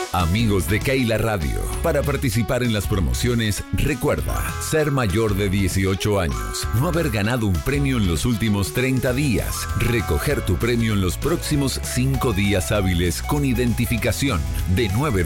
Amigos de Keila Radio, para participar en las promociones, recuerda ser mayor de 18 años, no haber ganado un premio en los últimos 30 días, recoger tu premio en los próximos 5 días hábiles con identificación de 9